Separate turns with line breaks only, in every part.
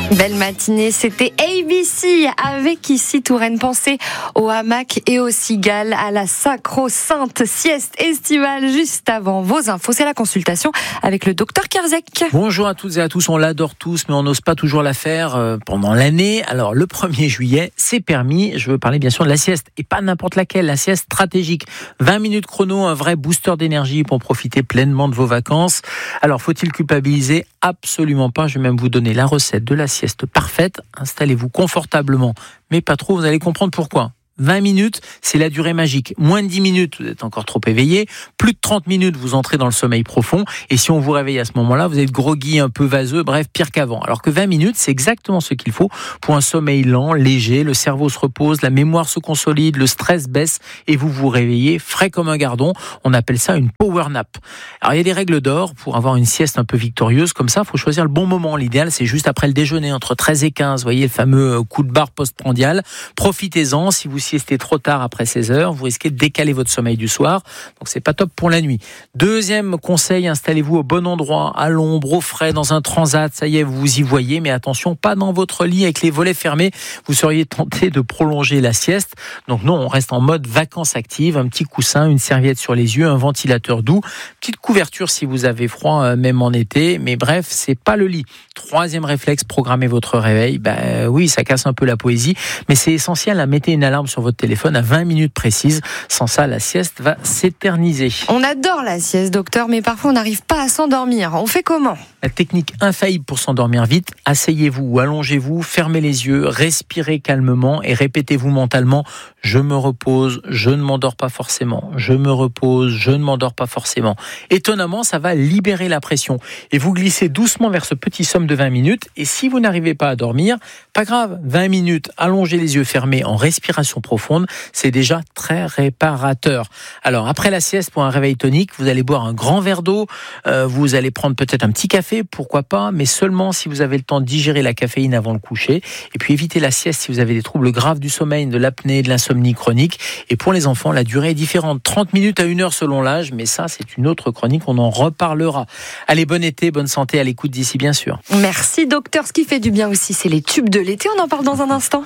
Belle matinée, c'était ABC avec ici Touraine. Pensez au hamac et aux cigales, à la sacro-sainte sieste estivale. Juste avant vos infos, c'est la consultation avec le docteur Kerzek.
Bonjour à toutes et à tous, on l'adore tous, mais on n'ose pas toujours la faire pendant l'année. Alors le 1er juillet, c'est permis. Je veux parler bien sûr de la sieste, et pas n'importe laquelle, la sieste stratégique. 20 minutes chrono, un vrai booster d'énergie pour profiter pleinement de vos vacances. Alors faut-il culpabiliser ? Absolument pas, je vais même vous donner la recette de la sieste parfaite. Installez-vous confortablement, mais pas trop, vous allez comprendre pourquoi. 20 minutes, c'est la durée magique. Moins de 10 minutes, vous êtes encore trop éveillé. Plus de 30 minutes, vous entrez dans le sommeil profond. Et si on vous réveille à ce moment-là, vous êtes groggy, un peu vaseux, bref, pire qu'avant. Alors que 20 minutes, c'est exactement ce qu'il faut pour un sommeil lent, léger. Le cerveau se repose, la mémoire se consolide, le stress baisse et vous vous réveillez frais comme un gardon. On appelle ça une power nap. Alors il y a des règles d'or pour avoir une sieste un peu victorieuse. Comme ça, il faut choisir le bon moment. L'idéal, c'est juste après le déjeuner, entre 13 et 15. Vous voyez le fameux coup de barre postprandial. Profitez-en. Si vous siestez trop tard après 16 heures, vous risquez de décaler votre sommeil du soir. Donc c'est pas top pour la nuit. Deuxième conseil, installez-vous au bon endroit, à l'ombre, au frais, dans un transat. Ça y est, vous y voyez, mais attention, pas dans votre lit avec les volets fermés. Vous seriez tenté de prolonger la sieste. Donc non, on reste en mode vacances actives. Un petit coussin, une serviette sur les yeux, un ventilateur doux, petite couverture si vous avez froid, même en été. Mais bref, c'est pas le lit. Troisième réflexe, programmez votre réveil. Oui, ça casse un peu la poésie, mais c'est essentiel. Mettez une alarme sur votre téléphone à 20 minutes précises. Sans ça, la sieste va s'éterniser.
On adore la sieste, docteur, mais parfois on n'arrive pas à s'endormir. On fait comment ?
La technique infaillible pour s'endormir vite, asseyez-vous ou allongez-vous, fermez les yeux, respirez calmement et répétez-vous mentalement « Je me repose, je ne m'endors pas forcément. Je me repose, je ne m'endors pas forcément. » Étonnamment, ça va libérer la pression. Et vous glissez doucement vers ce petit somme de 20 minutes. Et si vous n'arrivez pas à dormir, pas grave, 20 minutes, allongez les yeux fermés en respiration profonde, c'est déjà très réparateur. Alors, après la sieste, pour un réveil tonique, vous allez boire un grand verre d'eau, vous allez prendre peut-être un petit café, pourquoi pas, mais seulement si vous avez le temps de digérer la caféine avant le coucher. Et puis évitez la sieste si vous avez des troubles graves du sommeil, de l'apnée, de l'insomnie chronique. Et pour les enfants, la durée est différente, 30 minutes à 1 heure selon l'âge, mais ça, c'est une autre chronique, on en reparlera. Allez, bon été, bonne santé, à l'écoute d'ici, bien sûr.
Merci, docteur. Ce qui fait du bien aussi, c'est les tubes de l'été. On en parle dans un instant.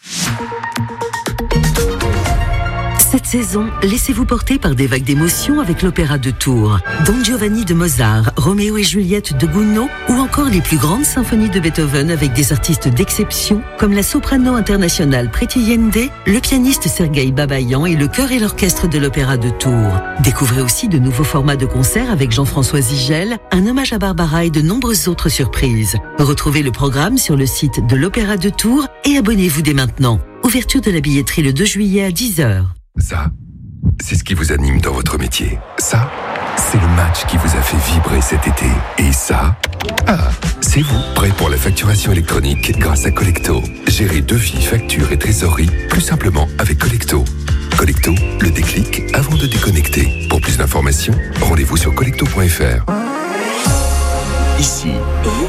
Cette saison, laissez-vous porter par des vagues d'émotions avec l'opéra de Tours. Don Giovanni de Mozart, Roméo et Juliette de Gounod ou encore les plus grandes symphonies de Beethoven avec des artistes d'exception comme la soprano internationale Priti Yende, le pianiste Sergueï Babayan et le chœur et l'orchestre de l'opéra de Tours. Découvrez aussi de nouveaux formats de concerts avec Jean-François Zigel, un hommage à Barbara et de nombreuses autres surprises. Retrouvez le programme sur le site de l'opéra de Tours et abonnez-vous dès maintenant. Ouverture de la billetterie le 2 juillet à 10h.
Ça, c'est ce qui vous anime dans votre métier. Ça, c'est le match qui vous a fait vibrer cet été. Et ça, c'est vous, prêt pour la facturation électronique grâce à Collecto. Gérez devis, factures et trésorerie plus simplement avec Collecto. Collecto, le déclic avant de déconnecter. Pour plus d'informations, rendez-vous sur collecto.fr.
Ici,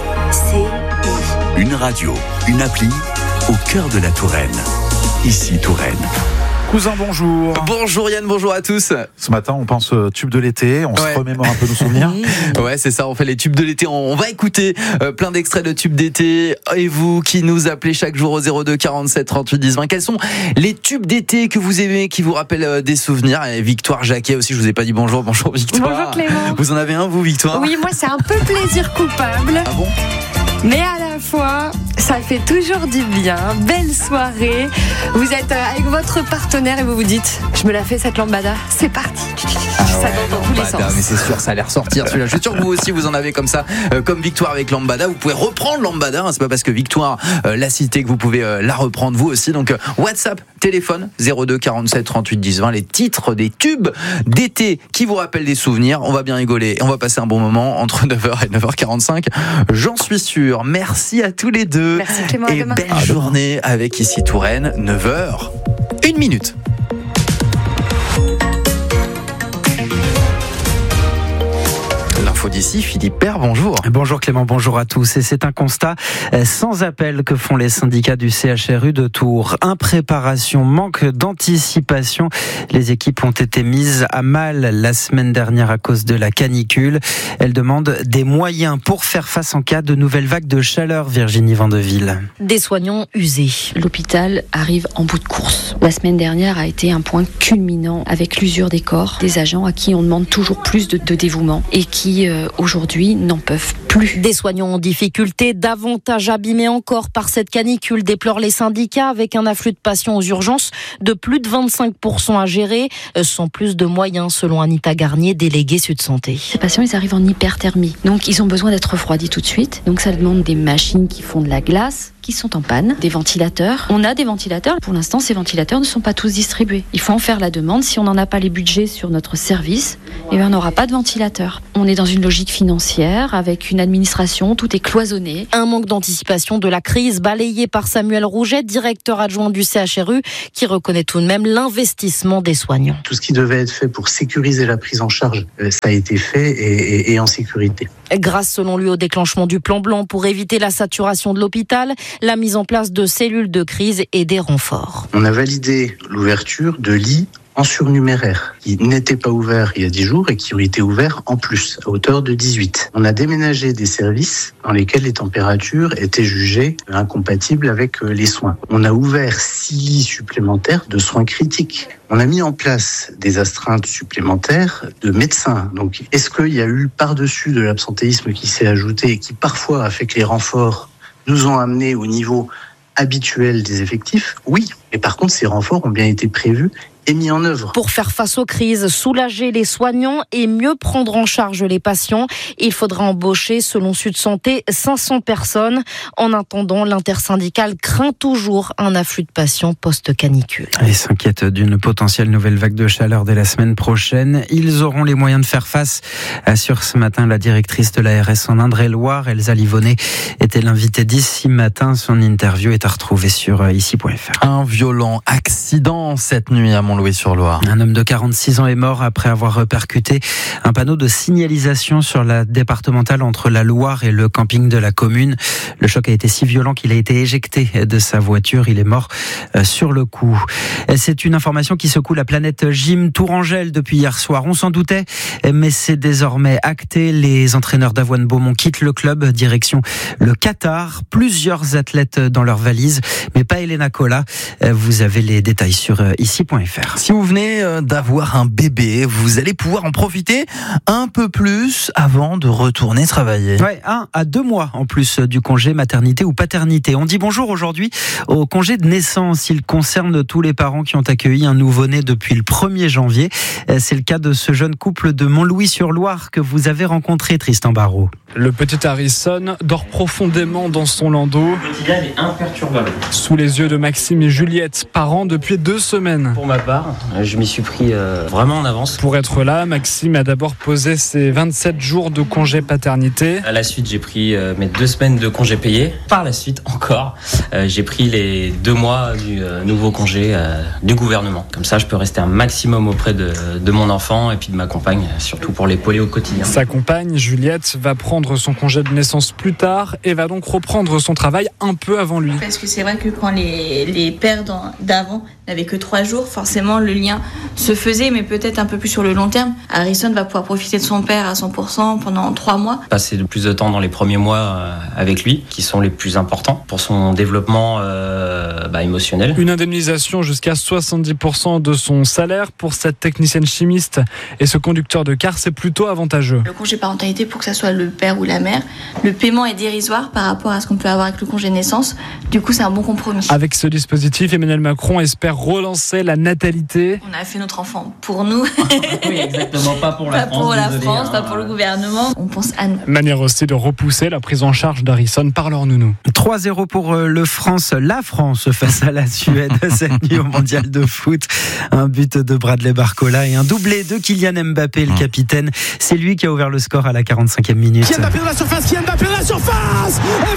une radio, une appli au cœur de la Touraine. Ici Touraine.
Cousin, bonjour.
Bonjour Yann, bonjour à tous.
Ce matin, on pense tube de l'été, on se remémore un peu nos souvenirs.
Ouais, c'est ça, on fait les tubes de l'été. On va écouter plein d'extraits de tubes d'été. Et vous qui nous appelez chaque jour au 02 47 38 10 20, quels sont les tubes d'été que vous aimez, qui vous rappellent des souvenirs? Et Victoire Jacquet aussi, je vous ai pas dit bonjour. Bonjour Victoire.
Bonjour Clément.
Vous en avez un, vous, Victoire?
Oui, moi c'est un peu plaisir coupable.
Ah bon?
Mais à la fois, ça fait toujours du bien. Belle soirée. Vous êtes avec votre partenaire et vous vous dites, je me la fais cette lambada. C'est parti. Ça va dans tous les sens.
Mais c'est sûr, ça allait ressortir celui-là. Je suis sûr que vous aussi, vous en avez comme ça, comme Victoire avec Lambada. Vous pouvez reprendre Lambada. C'est pas parce que Victoire l'a cité que vous pouvez la reprendre vous aussi. Donc WhatsApp, téléphone 02 47 38 10 20. Les titres des tubes d'été qui vous rappellent des souvenirs. On va bien rigoler et on va passer un bon moment entre 9h et 9h45. J'en suis sûr. Merci à tous les deux.
Merci Clément.
Et belle journée avec ici Touraine. 9h, 1 minute. infos d'ici. Philippe Père, bonjour.
Bonjour Clément, bonjour à tous. Et c'est un constat sans appel que font les syndicats du CHRU de Tours. Impréparation, manque d'anticipation. Les équipes ont été mises à mal la semaine dernière à cause de la canicule. Elles demandent des moyens pour faire face en cas de nouvelles vagues de chaleur. Virginie Vandeville.
Des soignants usés. L'hôpital arrive en bout de course. La semaine dernière a été un point culminant avec l'usure des corps des agents à qui on demande toujours plus de dévouement et qui aujourd'hui n'en peuvent plus.
Des soignants en difficulté, davantage abîmés encore par cette canicule, déplorent les syndicats, avec un afflux de patients aux urgences de plus de 25% à gérer, sans plus de moyens selon Anita Garnier, déléguée Sud Santé.
Ces patients, ils arrivent en hyperthermie, donc ils ont besoin d'être refroidis tout de suite. Donc ça demande des machines qui font de la glace, qui sont en panne, des ventilateurs. On a des ventilateurs. Pour l'instant, ces ventilateurs ne sont pas tous distribués. Il faut en faire la demande. Si on n'en a pas les budgets sur notre service, on n'aura pas de ventilateurs. On est dans une logique financière avec une administration, tout est cloisonné.
Un manque d'anticipation de la crise balayé par Samuel Rouget, directeur adjoint du CHRU, qui reconnaît tout de même l'investissement des soignants.
Tout ce qui devait être fait pour sécuriser la prise en charge, ça a été fait et en sécurité.
Grâce, selon lui, au déclenchement du plan blanc pour éviter la saturation de l'hôpital, la mise en place de cellules de crise et des renforts.
On a validé l'ouverture de lits en surnuméraire, qui n'étaient pas ouverts il y a 10 jours et qui ont été ouverts en plus, à hauteur de 18. On a déménagé des services dans lesquels les températures étaient jugées incompatibles avec les soins. On a ouvert 6 lits supplémentaires de soins critiques. On a mis en place des astreintes supplémentaires de médecins. Donc, est-ce qu'il y a eu par-dessus de l'absentéisme qui s'est ajouté et qui parfois a fait que les renforts nous ont amenés au niveau habituel des effectifs? Oui. Et par contre, ces renforts ont bien été prévus et mis en œuvre.
Pour faire face aux crises, soulager les soignants et mieux prendre en charge les patients, il faudra embaucher, selon Sud Santé, 500 personnes. En attendant, l'intersyndicale craint toujours un afflux de patients post-canicule.
Ils s'inquiètent d'une potentielle nouvelle vague de chaleur dès la semaine prochaine. Ils auront les moyens de faire face, assure ce matin la directrice de l'ARS en Indre-et-Loire, Elsa Livonnet, était l'invitée d'ici matin. Son interview est à retrouver sur ici.fr.
Un violent accident cette nuit à Montlouis-sur-Loire.
Un homme de 46 ans est mort après avoir percuté un panneau de signalisation sur la départementale entre la Loire et le camping de la commune. Le choc a été si violent qu'il a été éjecté de sa voiture. Il est mort sur le coup. C'est une information qui secoue la planète gym Tourangelle depuis hier soir. On s'en doutait, mais c'est désormais acté. Les entraîneurs d'Avoine Beaumont quittent le club, direction le Qatar. Plusieurs athlètes dans leur valise, mais pas Elena Cola. Vous avez les détails sur ici.fr.
Si vous venez d'avoir un bébé, vous allez pouvoir en profiter un peu plus avant de retourner travailler.
Ouais, 1 à 2 mois en plus du congé maternité ou paternité. On dit bonjour aujourd'hui au congé de naissance. Il concerne tous les parents qui ont accueilli un nouveau-né depuis le 1er janvier. C'est le cas de ce jeune couple de Montlouis-sur-Loire que vous avez rencontré, Tristan Barraud.
Le petit Harrison dort profondément dans son landau.
Le quotidien est imperturbable.
Sous les yeux de Maxime et Juliette, parents depuis 2 semaines.
Pour ma part, je m'y suis pris vraiment en avance.
Pour être là, Maxime a d'abord posé ses 27 jours de congé paternité.
À la suite, j'ai pris mes 2 semaines de congé payé. Par la suite, encore, j'ai pris les 2 mois du nouveau congé du gouvernement. Comme ça, je peux rester un maximum auprès de mon enfant et puis de ma compagne, surtout pour l'épauler au quotidien.
Sa compagne, Juliette, va prendre son congé de naissance plus tard et va donc reprendre son travail un peu avant lui.
Parce que c'est vrai que quand les pères d'avant n'avaient que 3 jours, forcément le lien se faisait, mais peut-être un peu plus sur le long terme. Harrison va pouvoir profiter de son père à 100% pendant 3 mois.
Passer le plus de temps dans les premiers mois avec lui, qui sont les plus importants pour son développement émotionnel.
Une indemnisation jusqu'à 70% de son salaire pour cette technicienne chimiste et ce conducteur de car, c'est plutôt avantageux.
Le congé parentalité, pour que ça soit le père ou la mère, le paiement est dérisoire par rapport à ce qu'on peut avoir avec le congé de naissance. Du coup, c'est un bon compromis.
Avec ce dispositif, Emmanuel Macron espère relancer la natalité.
On a fait notre enfant pour nous.
Oui, exactement, pas pour la
France. Pas pour la France, pas pour le gouvernement. On pense à nous.
Manière aussi de repousser la prise en charge d'Harrison par leur nounou.
3-0 pour la France face à la Suède cette nuit au mondial de foot. Un but de Bradley Barcola et un doublé de Kylian Mbappé, le capitaine. C'est lui qui a ouvert le score à la 45e minute.
Kylian Mbappé dans la surface, Kylian Mbappé dans la surface. Et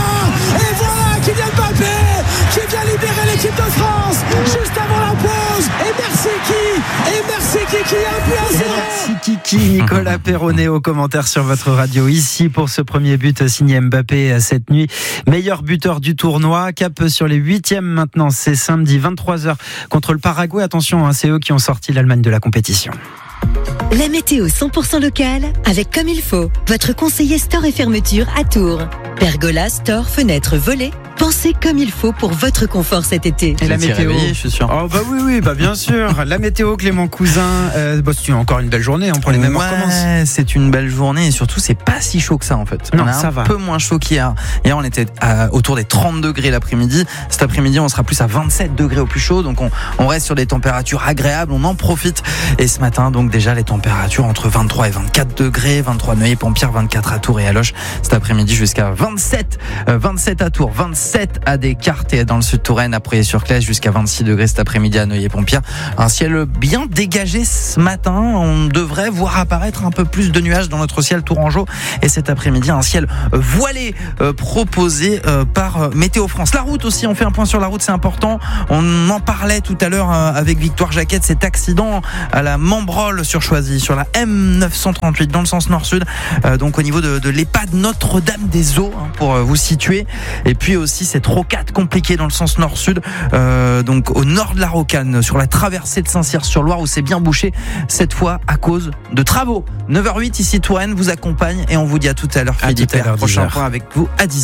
voilà Kylian Mbappé qui vient libérer l'équipe de France juste avant la pause. Et merci qui Et merci Kiki, 1-0.
Merci Kiki, Nicolas Perronnet au commentaire sur votre radio ici pour ce premier but signé Mbappé cette nuit. Meilleur buteur du tournoi, cap sur les 8e maintenant, c'est samedi 23h contre le Paraguay. Attention, c'est eux qui ont sorti l'Allemagne de la compétition.
La météo 100% locale avec Comme il faut, votre conseiller store et fermeture à Tours. Pergola, store, fenêtres, volets. Pensez comme il faut pour votre confort cet été.
Et la météo,
je suis sûr.
Oh bah oui, bien sûr. La météo, Clément Cousin. C'est encore une belle journée. Pour les mêmes recommences.
C'est une belle journée et surtout c'est pas si chaud que ça en fait.
Non,
on a
ça
un
va.
peu moins chaud qu'hier. Hier on était autour des 30 degrés l'après-midi. Cet après-midi on sera plus à 27 degrés au plus chaud. Donc on reste sur des températures agréables. On en profite. Et ce matin donc déjà les températures entre 23 et 24 degrés. 23 à Neuilly-Pont-Pierre, 24 à Tours et à Loches. Cet après-midi jusqu'à 27 à Tours, 27 à Descartes et dans le sud Touraine, après sur Claise, jusqu'à 26 degrés cet après-midi à Neuilly-Pont-Pierre. Un ciel bien dégagé ce matin. On devrait voir apparaître un peu plus de nuages dans notre ciel tourangeau. Et cet après-midi, un ciel voilé proposé par Météo France. La route aussi, on fait un point sur la route, c'est important. On en parlait tout à l'heure avec Victoire Jaquette, cet accident à la Membrol sur Choisy, sur la M938 dans le sens nord-sud. Donc au niveau de l'EHPAD Notre-Dame-des-Eaux, pour vous situer. Et puis aussi cette rocade compliquée dans le sens nord-sud, donc au nord de la rocade, sur la traversée de Saint-Cyr-sur-Loire où c'est bien bouché, cette fois à cause de travaux. 9h08 ici Touraine vous accompagne et on vous dit à tout à l'heure. Philippe, prochain point avec vous à 10h.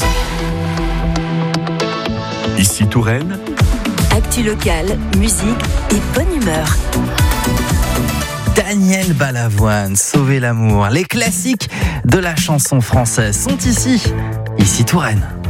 Ici Touraine.
Actu locale, musique et bonne humeur.
Daniel Balavoine, Sauver l'amour. Les classiques de la chanson française sont ici Touraine.